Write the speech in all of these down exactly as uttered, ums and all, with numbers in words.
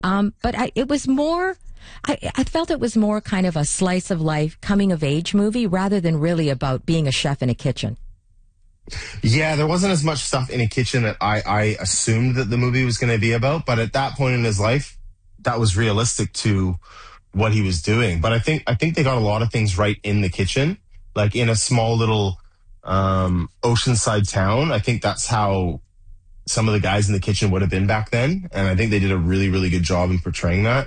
Um, but I, it was more, I, I felt it was more kind of a slice of life coming of age movie rather than really about being a chef in a kitchen. Yeah, there wasn't as much stuff in a kitchen that I, I assumed that the movie was going to be about. But at that point in his life, that was realistic to what he was doing. But I think, I think they got a lot of things right in the kitchen, like in a small little, um, oceanside town. I think that's how some of the guys in the kitchen would have been back then. And I think they did a really, really good job in portraying that.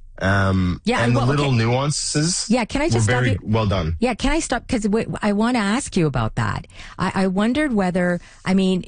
Um, yeah, and well, the little okay. nuances yeah, can I just were stop very you? well done. Yeah, can I stop? Because I want to ask you about that. I, I wondered whether, I mean,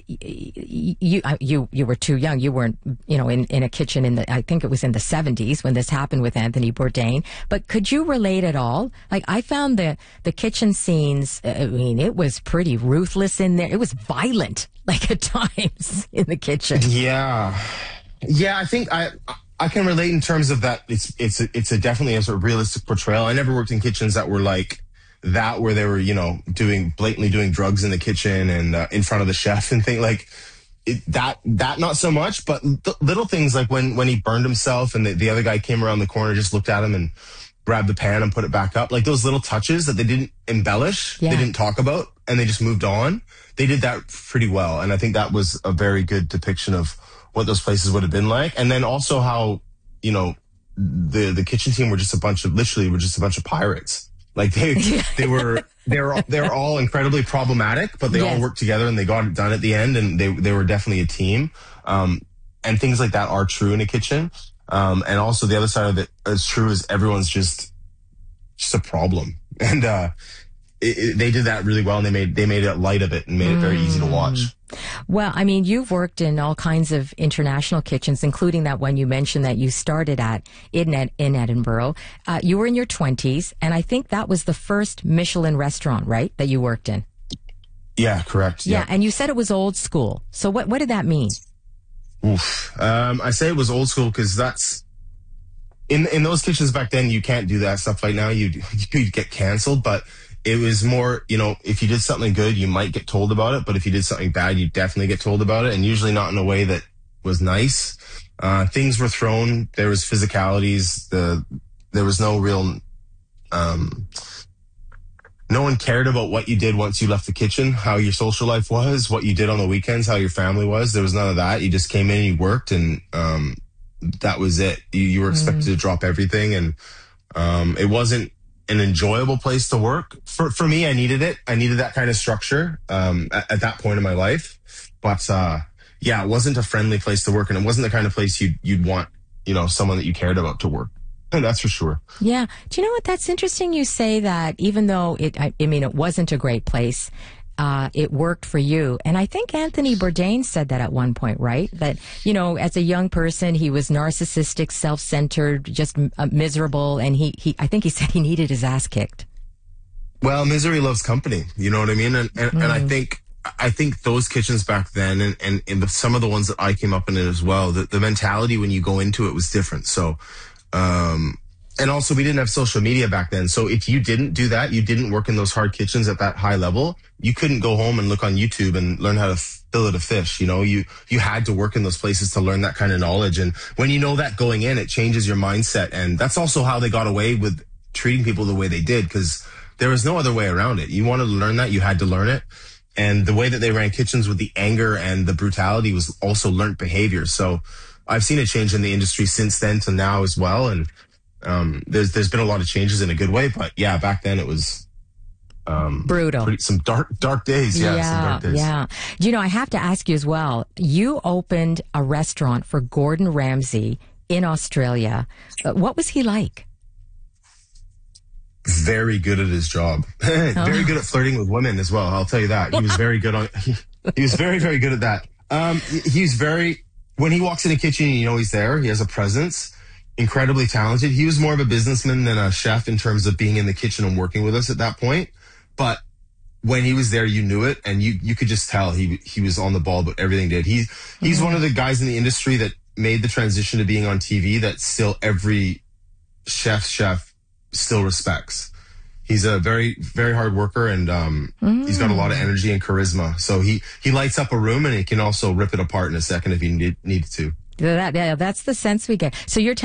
you, you, you were too young. You weren't, you know, in, in a kitchen in the, I think it was in the seventies when this happened with Anthony Bourdain. But could you relate at all? Like, I found the, the kitchen scenes, I mean, it was pretty ruthless in there. It was violent, like at times in the kitchen. Yeah. Yeah, I think I, I can relate in terms of that. It's it's a, it's a definitely a sort of realistic portrayal. I never worked in kitchens that were like that, where they were, you know, doing blatantly doing drugs in the kitchen and uh, in front of the chef and things like it, that. That not so much, but th- little things like when when he burned himself and the, the other guy came around the corner, just looked at him and grabbed the pan and put it back up. Like those little touches that they didn't embellish, yeah. they didn't talk about, and they just moved on. They did that pretty well, and I think that was a very good depiction of what those places would have been like. And then also how, you know, the, the kitchen team were just a bunch of, literally were just a bunch of pirates. Like they, they were, they were, they were all incredibly problematic, but they yes. all worked together and they got it done at the end, and they, they were definitely a team. Um, and things like that are true in a kitchen. Um, and also the other side of it is true is everyone's just, just a problem. And, uh, It, it, they did that really well, and they made they made it light of it and made it very easy to watch. Well, I mean, you've worked in all kinds of international kitchens, including that one you mentioned that you started at in in Edinburgh. Uh, you were in your twenties, and I think that was the first Michelin restaurant, right, that you worked in? Yeah, correct. Yeah, yeah. And you said it was old school. So what what did that mean? Oof. Um, I say it was old school because that's in in those kitchens back then. You can't do that stuff right now. You'd you'd get canceled, but it was more, you know, if you did something good, you might get told about it. But if you did something bad, you definitely get told about it. And usually not in a way that was nice. Uh, things were thrown. There was physicalities. The, there was no real, um, no one cared about what you did once you left the kitchen, how your social life was, what you did on the weekends, how your family was. There was none of that. You just came in, you worked, and, um, that was it. You, you were expected mm. to drop everything. And, um, it wasn't an enjoyable place to work. For for me, I needed it. I needed that kind of structure um, at, at that point in my life. But uh, yeah, it wasn't a friendly place to work, and it wasn't the kind of place you'd you'd want, you know, someone that you cared about to work. And that's for sure. Yeah. Do you know what? That's interesting. You say that even though it, I, I mean, it wasn't a great place. Uh, it worked for you. And I think Anthony Bourdain said that at one point, right? That, you know, as a young person, he was narcissistic, self-centered, just uh, miserable. And he, he, I think he said he needed his ass kicked. Well, misery loves company. You know what I mean? And, and, mm. and I think, I think those kitchens back then and, and, and the, some of the ones that I came up in it as well, the, the mentality when you go into it was different. So, um, and also we didn't have social media back then. So if you didn't do that, you didn't work in those hard kitchens at that high level, you couldn't go home and look on YouTube and learn how to fillet a fish. You know, you, you had to work in those places to learn that kind of knowledge. And when you know that going in, it changes your mindset. And that's also how they got away with treating people the way they did, because there was no other way around it. You wanted to learn that, you had to learn it. And the way that they ran kitchens with the anger and the brutality was also learned behavior. So I've seen a change in the industry since then to now as well. And Um, there's, there's been a lot of changes in a good way, but yeah, back then it was, um, brutal. Pretty, some dark, dark days. Yeah. Yeah. Some dark days. Yeah. You know, I have to ask you as well. You opened a restaurant for Gordon Ramsay in Australia. Uh, what was he like? Very good at his job. Very oh. good at flirting with women as well. I'll tell you that. He was very good on, he, he was very, very good at that. Um, he's very, when he walks in the kitchen, you know, he's there. He has a presence. Incredibly talented. He was more of a businessman than a chef in terms of being in the kitchen and working with us at that point. But when he was there, you knew it, and you you could just tell he he was on the ball about everything he did. He he's mm-hmm. one of the guys in the industry that made the transition to being on T V that still every chef chef still respects. He's a very very hard worker, and um mm. he's got a lot of energy and charisma. So he he lights up a room, and he can also rip it apart in a second if he need, needed to. That, yeah, that's the sense we get. So you're